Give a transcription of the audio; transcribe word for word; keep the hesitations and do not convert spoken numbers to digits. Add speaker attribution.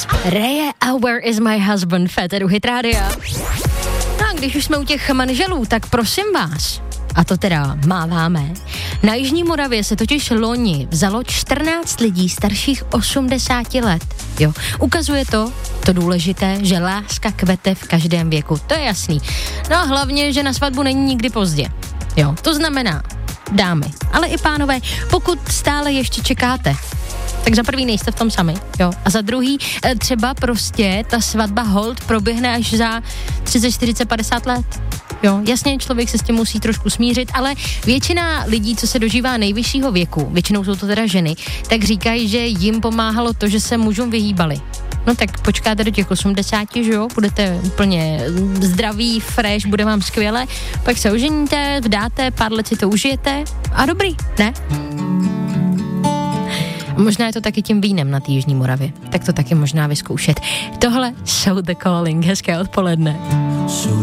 Speaker 1: Reje a Where is my husband? Féteru Hit Rádia. No a když už jsme u těch manželů, tak prosím vás, a to teda máváme, na Jižní Moravě se totiž loni vzalo čtrnáct lidí starších osmdesáti let. Jo, ukazuje to, to důležité, že láska kvete v každém věku, to je jasný. No a hlavně, že na svatbu není nikdy pozdě. Jo, to znamená, dámy, ale i pánové, pokud stále ještě čekáte, tak za prvý nejste v tom sami, jo. A za druhý, třeba prostě ta svatba hold proběhne až za třicet, čtyřicet, padesát let. Jo, jasně, člověk se s tím musí trošku smířit, ale většina lidí, co se dožívá nejvyššího věku, většinou jsou to teda ženy, tak říkají, že jim pomáhalo to, že se mužům vyhýbali. No tak počkáte do těch osmdesáti, že jo, budete úplně zdraví, fresh, bude vám skvěle, pak se oženíte, vdáte, pár let si to užijete a dobrý, ne? Možná je to taky tím vínem na té Jižní Moravě, tak to taky možná vyzkoušet. Tohle jsou The Calling, hezké odpoledne.